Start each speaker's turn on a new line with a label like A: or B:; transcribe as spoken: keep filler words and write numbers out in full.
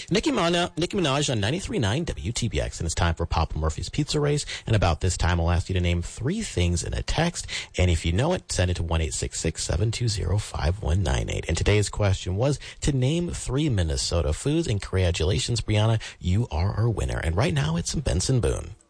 A: Nicki Minaj, Nicki Minaj on ninety-three point nine W T B X, and it's time for Papa Murphy's Pizza Race. And about this time, I'll ask you to name three things in a text. And if you know it, send it to one eight six six, seven two zero, five one nine eight. And today's question was to name three Minnesota foods. And congratulations, Brianna, you are our winner. And right now, it's some Benson Boone.